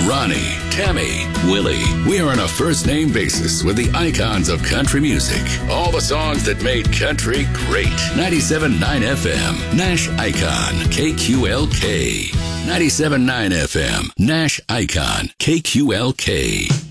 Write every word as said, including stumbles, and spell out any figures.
Ronnie, Tammy, Willie. We are on a first-name basis with the icons of country music. All the songs that made country great. ninety-seven point nine F M, Nash Icon, K Q L K. ninety-seven point nine F M, Nash Icon, K Q L K.